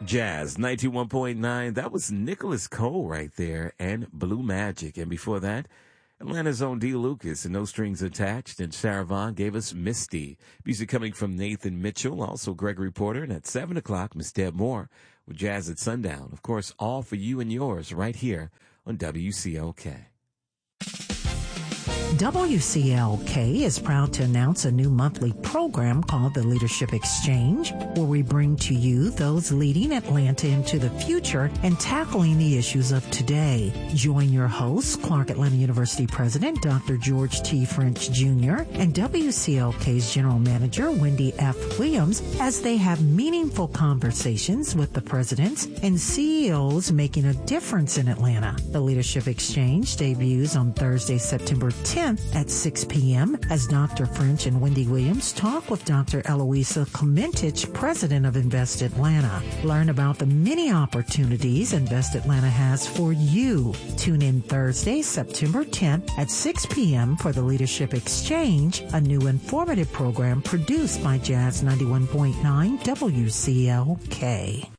Jazz 91.9. That was Nicholas Cole right there and Blue Magic. And before that, Atlanta's own D. Lucas and No Strings Attached. And Sarah Vaughan gave us Misty. Music coming from Nathan Mitchell, also Gregory Porter. And at 7 o'clock, Miss Deb Moore with Jazz at Sundown. Of course, all for you and yours right here on WCLK. WCLK is proud to announce a new monthly program called the Leadership Exchange, where we bring to you those leading Atlanta into the future and tackling the issues of today. Join your host, Clark Atlanta University President Dr. George T. French Jr. and WCLK's General Manager Wendy F. Williams as they have meaningful conversations with the presidents and CEOs making a difference in Atlanta. The Leadership Exchange debuts on Thursday, September 10th at 6 p.m. as Dr. French and Wendy Williams talk with Dr. Eloisa Clementich, President of Invest Atlanta. Learn about the many opportunities Invest Atlanta has for you. Tune in Thursday, September 10th at 6 p.m. for the Leadership Exchange, a new informative program produced by Jazz 91.9 WCLK.